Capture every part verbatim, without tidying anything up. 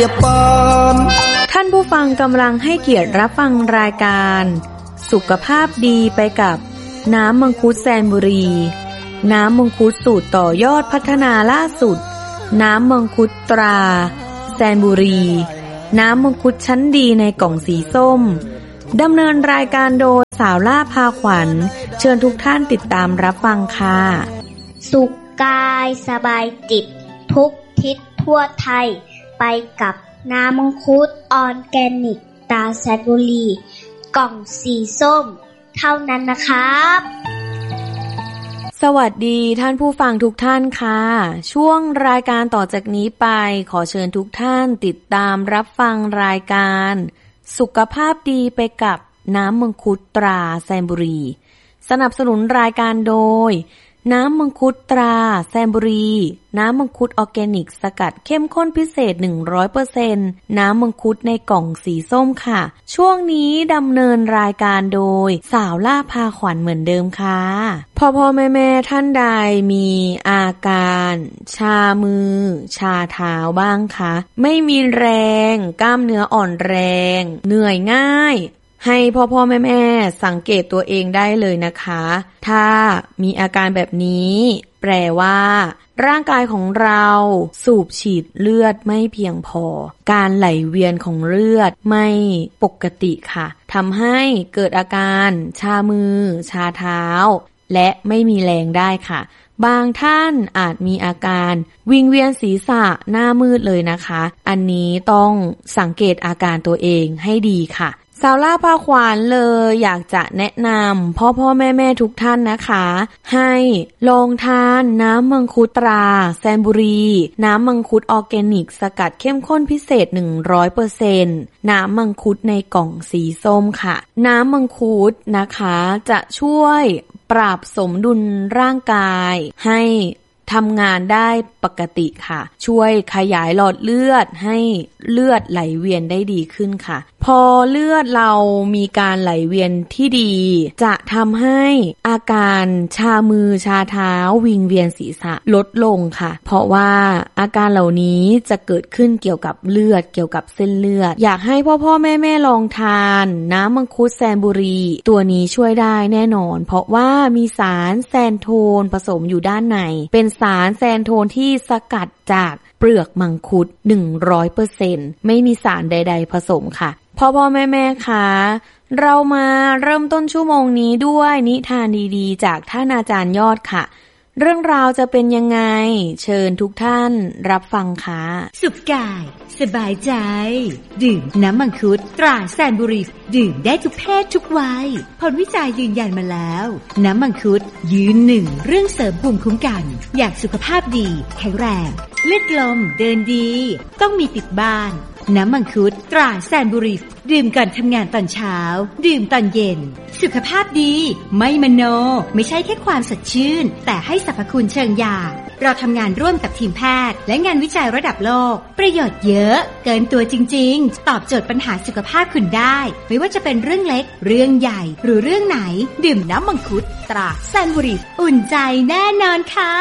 ท่านผู้ฟังกำลังให้เกียรติรับฟังรายการสุขภาพดีไปกับน้ำมังคุดแซนบุรีน้ำมังคุดสูตรต่อยอดพัฒนาล่าสุดน้ำมังคุดตราแซนบุรีน้ำมังคุดชั้นดีในกล่องสีส้มดำเนินรายการโดยสาวล่าพาขวัญเชิญทุกท่านติดตามรับฟังค่ะสุขกายสบายจิตทุกทิศทั่วไทยไปกับน้ำมังคุดออร์แกนิกตราแซนบุรีกล่องสีส้มเท่านั้นนะครับสวัสดีท่านผู้ฟังทุกท่านค่ะช่วงรายการต่อจากนี้ไปขอเชิญทุกท่านติดตามรับฟังรายการสุขภาพดีไปกับน้ำมังคุดตราแซนบุรีสนับสนุนรายการโดยน้ำมังคุดตราแซนบุรีน้ำมังคุดออร์แกนิกสกัดเข้มข้นพิเศษ หนึ่งร้อยเปอร์เซ็นต์ น้ำมังคุดในกล่องสีส้มค่ะช่วงนี้ดำเนินรายการโดยสาวล่าพาขวัญเหมือนเดิมค่ะพ่อพ่อแม่แม่ท่านใดมีอาการชามือชาเท้าบ้างคะไม่มีแรงกล้ามเนื้ออ่อนแรงเหนื่อยง่ายให้พ่อพ่อแม่แม่สังเกตตัวเองได้เลยนะคะถ้ามีอาการแบบนี้แปลว่าร่างกายของเราสูบฉีดเลือดไม่เพียงพอการไหลเวียนของเลือดไม่ปกติค่ะทำให้เกิดอาการชามือชาเท้าและไม่มีแรงได้ค่ะบางท่านอาจมีอาการวิงเวียนศีรษะหน้ามืดเลยนะคะอันนี้ต้องสังเกตอาการตัวเองให้ดีค่ะสาวล่าพาขวัญเลยอยากจะแนะนำพ่อพ่อแม่แม่ทุกท่านนะคะให้ลองทานน้ำมังคุดตราแซนบุรีน้ำมังคุดออร์แกนิกสกัดเข้มข้นพิเศษ หนึ่งร้อยเปอร์เซ็นต์ น้ำมังคุดในกล่องสีส้มค่ะน้ำมังคุดนะคะจะช่วยปรับสมดุลร่างกายให้ทำงานได้ปกติค่ะช่วยขยายหลอดเลือดให้เลือดไหลเวียนได้ดีขึ้นค่ะพอเลือดเรามีการไหลเวียนที่ดีจะทำให้อาการชามือชาเท้าวิงเวียนศีรษะลดลงค่ะเพราะว่าอาการเหล่านี้จะเกิดขึ้นเกี่ยวกับเลือดเกี่ยวกับเส้นเลือดอยากให้พ่อพ่อแม่แม่ลองทานน้ำมังคุดแซนบุรีตัวนี้ช่วยได้แน่นอนเพราะว่ามีสารแซนโทนผสมอยู่ด้านในเป็นสารแซนโทนที่สกัดจากเปลือกมังคุด หนึ่งร้อยเปอร์เซ็นต์ ไม่มีสารใดๆผสมค่ะพ่อพ่อแม่แม่คะเรามาเริ่มต้นชั่วโมงนี้ด้วยนิทานดีๆจากท่านอาจารย์ยอดค่ะเรื่องราวจะเป็นยังไงเชิญทุกท่านรับฟังค่ะสุขกายสบายใจดื่มน้ำมังคุดตราแซนบุรีดื่มได้ทุกเพศทุกวัยผลวิจัยยืนยันมาแล้วน้ำมังคุดยืนหนึ่งเรื่องเสริมภูมิคุ้มกันอยากสุขภาพดีแข็งแรงเลือดลมเดินดีต้องมีติดบ้านน้ำมังคุดตราแซนบุรีดื่มก่อนทำงานตอนเช้าดื่มตอนเย็นสุขภาพดีไม่มโนไม่ใช่แค่ความสดชื่นแต่ให้สรรพคุณเชิงยาเราทำงานร่วมกับทีมแพทย์และงานวิจัยระดับโลกประโยชน์เยอะเกินตัวจริงๆตอบโจทย์ปัญหาสุขภาพคุณได้ไม่ว่าจะเป็นเรื่องเล็กเรื่องใหญ่หรือเรื่องไหนดื่มน้ำมังคุดตราแซนบุรีอุ่นใจแน่นอนค่ะ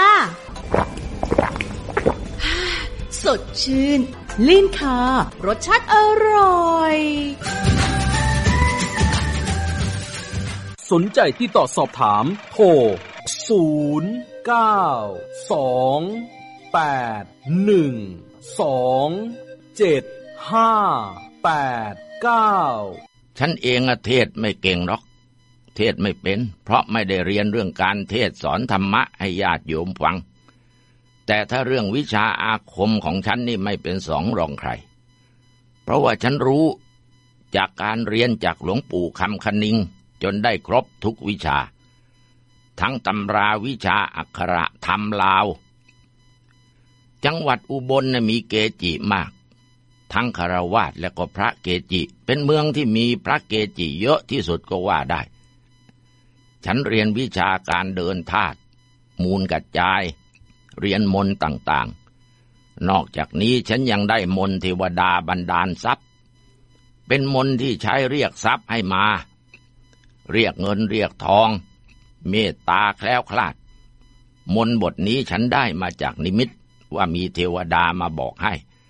สดชื่นลิ้นคอรสชาติอร่อยสนใจที่ต่อสอบถามโทรศูนย์ เก้า สอง แปด หนึ่ง สอง เจ็ด ห้า แปด เก้าฉันเองอะเทศไม่เก่งหรอกเทศไม่เป็นเพราะไม่ได้เรียนเรื่องการเทศสอนธรรมะให้ญาติโยมฟังแต่ถ้าเรื่องวิชาอาคมของฉันนี่ไม่เป็นสองรองใครเพราะว่าฉันรู้จากการเรียนจากหลวงปู่คำคณิงจนได้ครบทุกวิชาทั้งตำราวิชาอักขระธรรมลาวจังหวัดอุบลน่ะมีเกจิมากทั้งฆราวาสและก็พระเกจิเป็นเมืองที่มีพระเกจิเยอะที่สุดก็ว่าได้ฉันเรียนวิชาการเดินธาตุมูลกระจายเรียนมนต์ต่างๆนอกจากนี้ฉันยังได้มนต์เทวดาบันดาลทรัพย์เป็นมนต์ที่ใช้เรียกทรัพย์ให้มาเรียกเงินเรียกทองเมตตาแคล้วคลาดมนต์บทนี้ฉันได้มาจากนิมิตว่ามีเทวดามาบอกให้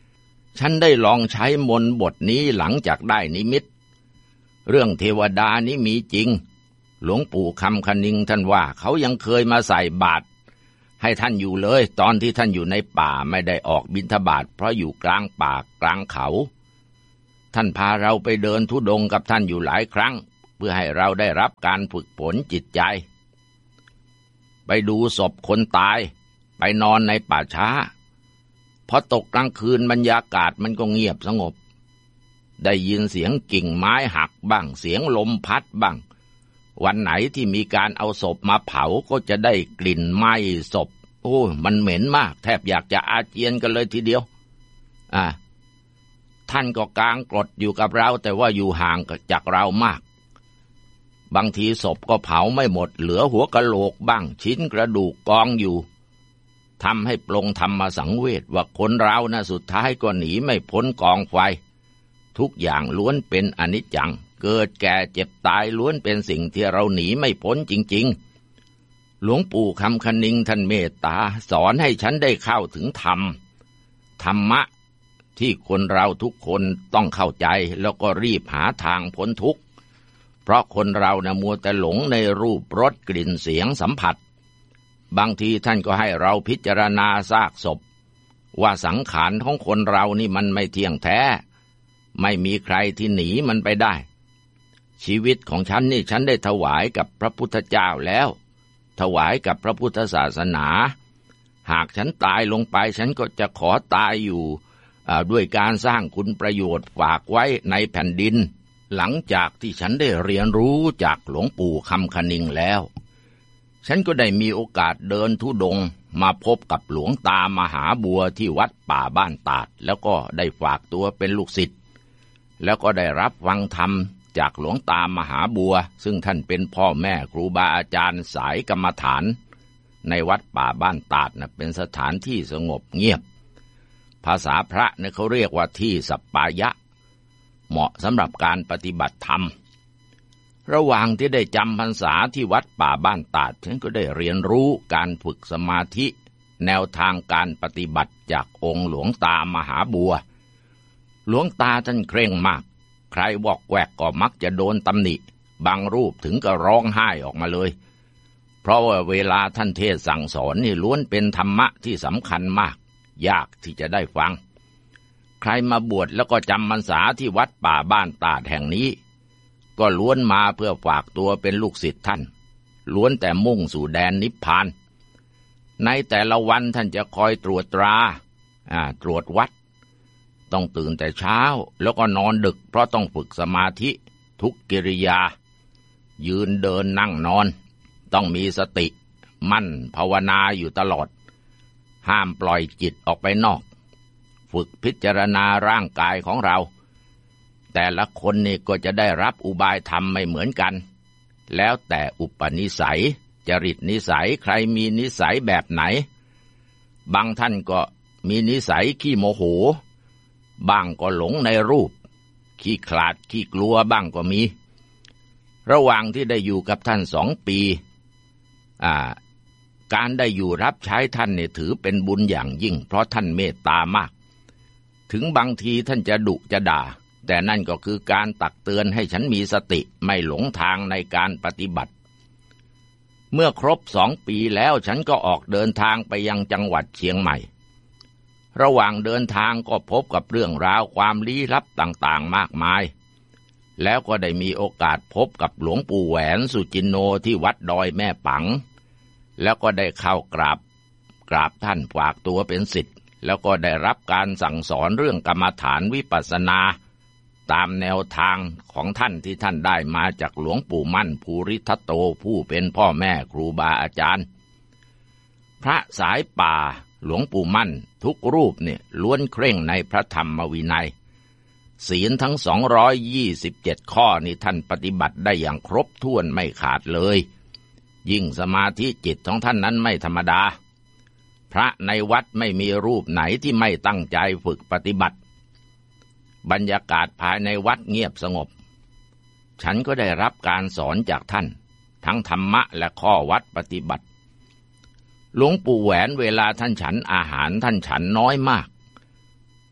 ฉันได้ลองใช้มนต์บทนี้หลังจากได้นิมิตเรื่องเทวดานี้มีจริงหลวงปู่คำคณิงท่านว่าเขายังเคยมาใส่บาตรให้ท่านอยู่เลยตอนที่ท่านอยู่ในป่าไม่ได้ออกบิณฑบาตเพราะอยู่กลางป่ากลางเขาท่านพาเราไปเดินธุดงค์กับท่านอยู่หลายครั้งเพื่อให้เราได้รับการฝึกฝนจิตใจไปดูศพคนตายไปนอนในป่าช้าพอตกกลางคืนบรรยากาศมันก็เงียบสงบได้ยินเสียงกิ่งไม้หักบ้างเสียงลมพัดบ้างวันไหนที่มีการเอาศพมาเผาก็จะได้กลิ่นไหม้ศพโอ้มันเหม็นมากแทบอยากจะอาเจียนกันเลยทีเดียวอ่าท่านก็กางกรดอยู่กับเราแต่ว่าอยู่ห่างจากเรามากบางทีศพก็เผาไม่หมดเหลือหัวกะโหลกบ้างชิ้นกระดูกกองอยู่ทำให้ปลงธรรมสังเวชว่าคนเรานะสุดท้ายก็หนีไม่พ้นกองไฟทุกอย่างล้วนเป็นอนิจจังเกิดแก่เจ็บตายล้วนเป็นสิ่งที่เราหนีไม่พ้นจริงๆหลวงปู่คำคณิงท่านเมตตาสอนให้ฉันได้เข้าถึงธรรมธรรมะที่คนเราทุกคนต้องเข้าใจแล้วก็รีบหาทางพ้นทุกข์เพราะคนเรานะมัวแต่หลงในรูปรสกลิ่นเสียงสัมผัสบางทีท่านก็ให้เราพิจารณาซากศพว่าสังขารของคนเรานี่มันไม่เที่ยงแท้ไม่มีใครที่หนีมันไปได้ชีวิตของฉันนี่ฉันได้ถวายกับพระพุทธเจ้าแล้วถวายกับพระพุทธศาสนาหากฉันตายลงไปฉันก็จะขอตายอยู่ด้วยการสร้างคุณประโยชน์ฝากไว้ในแผ่นดินหลังจากที่ฉันได้เรียนรู้จากหลวงปู่คำคณิงแล้วฉันก็ได้มีโอกาสเดินธุดงค์มาพบกับหลวงตามหาบัวที่วัดป่าบ้านตาดแล้วก็ได้ฝากตัวเป็นลูกศิษย์แล้วก็ได้รับฟังธรรมจากหลวงตามหาบัวซึ่งท่านเป็นพ่อแม่ครูบาอาจารย์สายกรรมฐานในวัดป่าบ้านตาดนะเป็นสถานที่สงบเงียบภาษาพระเนี่ยเขาเรียกว่าที่สัปปายะเหมาะสำหรับการปฏิบัติธรรมระหว่างที่ได้จำพรรษาที่วัดป่าบ้านตาดฉันก็ได้เรียนรู้การฝึกสมาธิแนวทางการปฏิบัติจากองค์หลวงตามหาบัวหลวงตาท่านเคร่งมากใครวอกแวกก็มักจะโดนตำหนิบางรูปถึงกับร้องไห้ออกมาเลยเพราะว่าเวลาท่านเทศสั่งสอนนี่ล้วนเป็นธรรมะที่สำคัญมากยากที่จะได้ฟังใครมาบวชแล้วก็จำพรรษาที่วัดป่าบ้านตาดแห่งนี้ก็ล้วนมาเพื่อฝากตัวเป็นลูกศิษย์ท่านล้วนแต่มุ่งสู่แดนนิพพานในแต่ละวันท่านจะคอยตรวจตราอ่าตรวจวัดต้องตื่นแต่เช้าแล้วก็นอนดึกเพราะต้องฝึกสมาธิทุกกิริยายืนเดินนั่งนอนต้องมีสติมั่นภาวนาอยู่ตลอดห้ามปล่อยจิตออกไปนอกฝึกพิจารณาร่างกายของเราแต่ละคนนี่ก็จะได้รับอุบายธรรมไม่เหมือนกันแล้วแต่อุปนิสัยจริตนิสัยใครมีนิสัยแบบไหนบางท่านก็มีนิสัยขี้โมโหบ้างก็หลงในรูปขี้ขลาดขี้กลัวบ้างก็มีระหว่างที่ได้อยู่กับท่านสองปีอ่าการได้อยู่รับใช้ท่านเนี่ยถือเป็นบุญอย่างยิ่งเพราะท่านเมตตามากถึงบางทีท่านจะดุจะด่าแต่นั่นก็คือการตักเตือนให้ฉันมีสติไม่หลงทางในการปฏิบัติเมื่อครบสองปีแล้วฉันก็ออกเดินทางไปยังจังหวัดเชียงใหม่ระหว่างเดินทางก็พบกับเรื่องราวความลี้ลับต่างๆมากมายแล้วก็ได้มีโอกาสพบกับหลวงปู่แหวนสุจินโนที่วัดดอยแม่ปังแล้วก็ได้เข้ากราบกราบท่านฝากตัวเป็นศิษย์แล้วก็ได้รับการสั่งสอนเรื่องกรรมฐานวิปัสสนาตามแนวทางของท่านที่ท่านได้มาจากหลวงปู่มั่นภูริทัตโตผู้เป็นพ่อแม่ครูบาอาจารย์พระสายป่าหลวงปู่มั่นทุกรูปเนี่ยล้วนเคร่งในพระธรรมวินัยศีลทั้งสองร้อยยี่สิบเจ็ดข้อนี่ท่านปฏิบัติได้อย่างครบถ้วนไม่ขาดเลยยิ่งสมาธิจิตของท่านนั้นไม่ธรรมดาพระในวัดไม่มีรูปไหนที่ไม่ตั้งใจฝึกปฏิบัติบรรยากาศภายในวัดเงียบสงบฉันก็ได้รับการสอนจากท่านทั้งธรรมะและข้อวัดปฏิบัติหลวงปู่แหวนเวลาท่านฉันอาหารท่านฉันน้อยมาก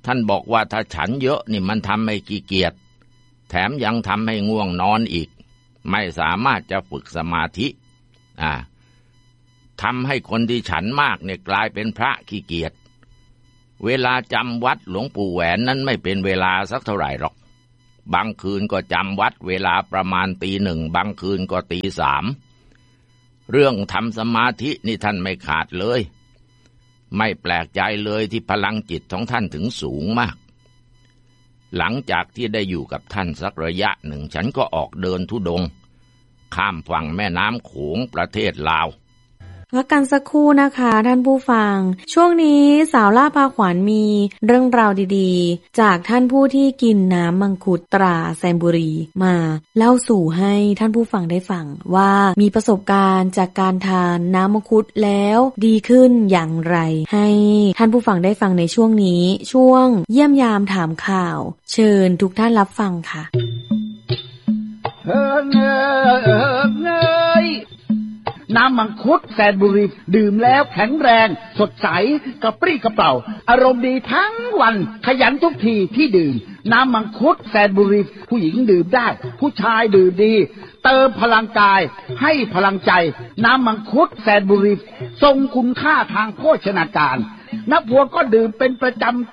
ท่านบอกว่าถ้าฉันเยอะนี่มันทำให้ขี้เกียจแถมยังทำให้ง่วงนอนอีกไม่สามารถจะฝึกสมาธิอ่าทำให้คนที่ฉันมากเนี่ยกลายเป็นพระขี้เกียจเวลาจำวัดหลวงปู่แหวนนั้นไม่เป็นเวลาสักเท่าไหร่หรอกบางคืนก็จำวัดเวลาประมาณตีหนึ่งบางคืนก็ตีสามเรื่องทำสมาธินี่ท่านไม่ขาดเลยไม่แปลกใจเลยที่พลังจิตของท่านถึงสูงมากหลังจากที่ได้อยู่กับท่านสักระยะหนึ่งฉันก็ออกเดินธุดงค์ข้ามฝั่งแม่น้ำโขงประเทศลาวพักกันสักครู่นะคะท่านผู้ฟังช่วงนี้สาวล่าพาขวัญมีเรื่องราวดีๆจากท่านผู้ที่กินน้ำมังคุดตราแซนบุรีมาเล่าสู่ให้ท่านผู้ฟังได้ฟังว่ามีประสบการณ์จากการทานน้ำมังคุดแล้วดีขึ้นอย่างไรให้ท่านผู้ฟังได้ฟังในช่วงนี้ช่วงเยี่ยมยามถามข่าวเชิญทุกท่านรับฟังค่ะเฮ้ยเงยน้ำมังคุดแสนบุรีดื่มแล้วแข็งแรงสดใสกระปรี้กระเปร่าอารมณ์ดีทั้งวันขยันทุกทีที่ดื่มน้ำมังคุดแสนบุรีผู้หญิงดื่มได้ผู้ชายดื่มดีเติมพลังกายให้พลังใจน้ำมังคุดแสนบุรีทรงคุณค่าทางโภชนาการนักบวชก็ดื่มเป็นประจำ